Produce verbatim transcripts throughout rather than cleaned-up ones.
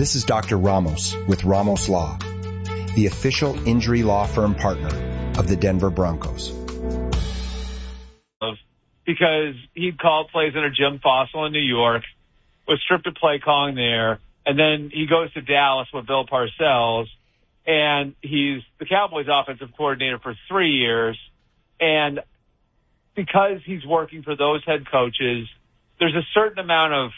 This is Doctor Ramos with Ramos Law, the official injury law firm partner of the Denver Broncos. Because he'd called plays under Jim Fossil in New York, was scripted play calling there, and then he goes to Dallas with Bill Parcells, and he's the Cowboys offensive coordinator for three years. And because he's working for those head coaches, there's a certain amount of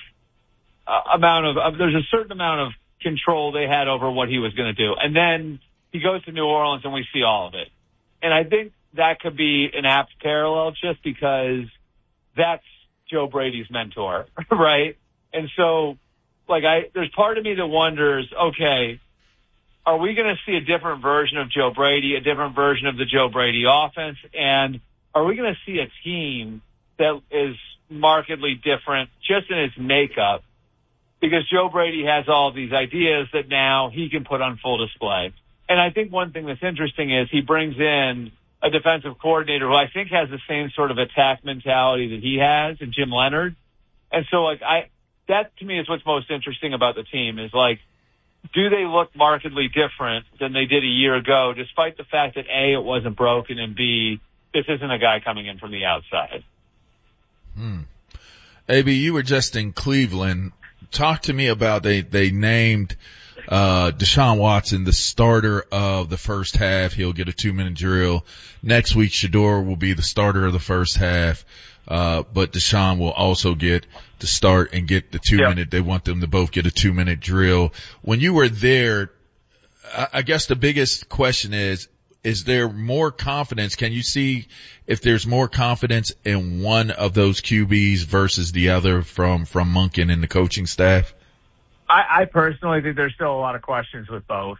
uh, amount of, of there's a certain amount of control they had over what he was going to do. And then he goes to New Orleans, and we see all of it. And I think that could be an apt parallel just because that's Joe Brady's mentor, right? And so, like, I there's part of me that wonders, okay, are we going to see a different version of Joe Brady, a different version of the Joe Brady offense, and are we going to see a team that is markedly different just in its makeup because Joe Brady has all these ideas that now he can put on full display? And I think one thing that's interesting is he brings in a defensive coordinator who I think has the same sort of attack mentality that he has, and Jim Leonard. And so, like, I that to me is what's most interesting about the team is, like, do they look markedly different than they did a year ago, despite the fact that A, it wasn't broken, and B, this isn't a guy coming in from the outside. Hmm. A B, you were just in Cleveland. Talk to me about they they named uh Deshaun Watson the starter of the first half. He'll get a two-minute drill. Next week, Shedeur will be the starter of the first half, uh but Deshaun will also get to start and get the two-minute. Yep. They want them to both get a two-minute drill. When you were there, I, I guess the biggest question is, is there more confidence? Can you see if there's more confidence in one of those Q Bs versus the other from, from Monken and the coaching staff? I, I personally think there's still a lot of questions with both.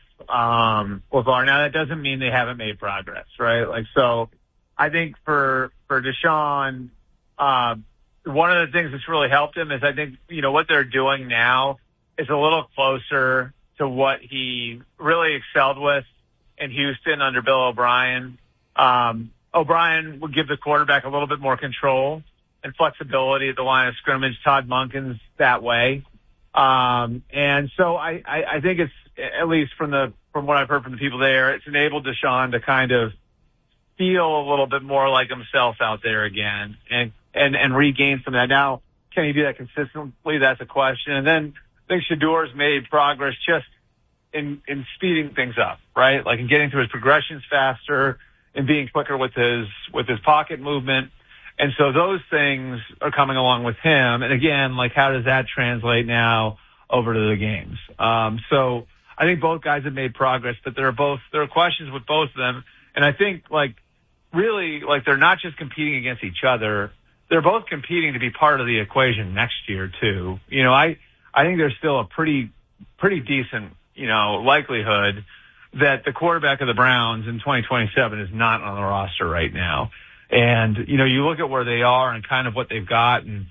Um, with Lar. Now, that doesn't mean they haven't made progress, right? Like, so I think for, for Deshaun, um, one of the things that's really helped him is I think, you know, what they're doing now is a little closer to what he really excelled with in Houston under Bill O'Brien. Um, O'Brien would give the quarterback a little bit more control and flexibility at the line of scrimmage. Todd Monken's that way. Um, and so I, I, I think it's, at least from the, from what I've heard from the people there, it's enabled Deshaun to kind of feel a little bit more like himself out there again and, and, and regain some of that. Now, can he do that consistently? That's a question. And then I think Shedeur's made progress just in, in speeding things up, right? Like in getting through his progressions faster and being quicker with his, with his pocket movement. And so those things are coming along with him. And again, like, how does that translate now over to the games? Um, so I think both guys have made progress, but there are both, there are questions with both of them. And I think, like, really, like, they're not just competing against each other. They're both competing to be part of the equation next year too. You know, I, I think there's still a pretty, pretty decent, you know, likelihood that the quarterback of the Browns in twenty twenty-seven is not on the roster right now. And, you know, you look at where they are and kind of what they've got, and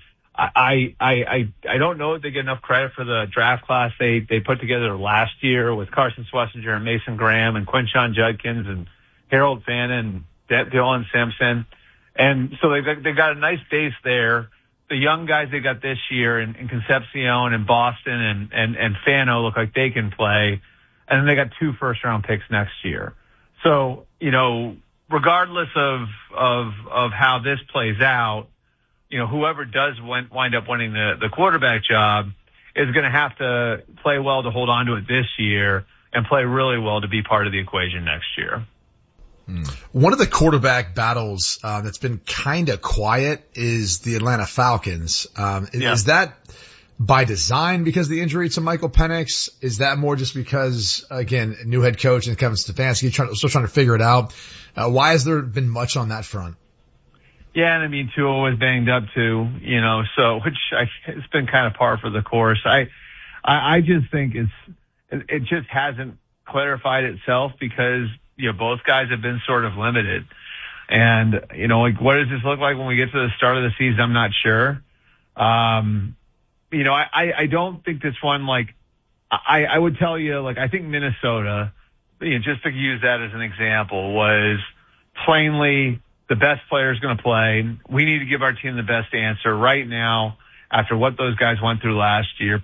I, I, I, I don't know if they get enough credit for the draft class they, they put together last year with Carson Schlesinger and Mason Graham and Quinshon Judkins and Harold Fannin and Dylan Simpson. And so they've got, they've got a nice base there. The young guys they got this year in, in Concepcion and Boston and, and, and Fano look like they can play. And then they got two first round picks next year. So, you know, regardless of, of, of how this plays out, you know, whoever does win, wind up winning the, the quarterback job is going to have to play well to hold on to it this year and play really well to be part of the equation next year. Hmm. One of the quarterback battles uh, that's been kind of quiet is the Atlanta Falcons. Um, is, yeah. is that by design because of the injury to Michael Penix? Is that more just because, again, new head coach and Kevin Stefanski trying, still trying to figure it out? Uh, why has there been much on that front? Yeah, and I mean, Tua was banged up too, you know, so, which I, it's been kind of par for the course. I, I, I just think it's, it, it just hasn't clarified itself because, you know, both guys have been sort of limited. And, you know, like, what does this look like when we get to the start of the season? I'm not sure. Um, you know, I, I don't think this one, like, I, I would tell you, like, I think Minnesota, you know, just to use that as an example, was plainly the best player is going to play. We need to give our team the best answer right now after what those guys went through last year.